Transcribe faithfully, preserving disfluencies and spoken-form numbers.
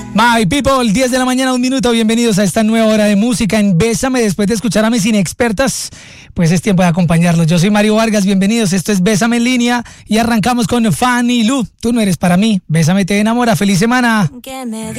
My people, diez de la mañana, un minuto. Bienvenidos a esta nueva hora de música en Bésame. Después de escuchar a mis inexpertas, pues es tiempo de acompañarlos. Yo soy Mario Vargas, bienvenidos. Esto es Bésame en línea y arrancamos con Fanny Lu. Tú no eres para mí. Bésame, te enamora. Feliz semana. Que me